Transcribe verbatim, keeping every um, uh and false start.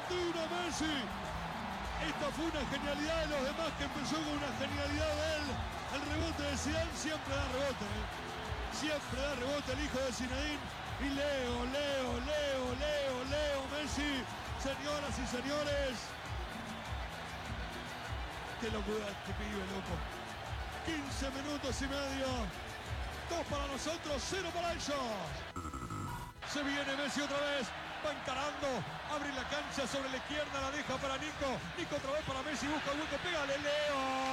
Argentina, Messi. Esta fue una genialidad de los demás que empezó con una genialidad de él. El rebote de Zidane siempre da rebote, ¿eh? Siempre da rebote el hijo de Zinedine. Y Leo, Leo, Leo, Leo, Leo, Messi. Señoras y señores. Qué locura este pibe, loco. quince minutos y medio. Dos para nosotros, cero para ellos. Se viene Messi otra vez. Va encarando. Abre la cancha sobre la izquierda. La deja para Nico. Nico otra vez para Messi. Busca el hueco. Pégale, Leo.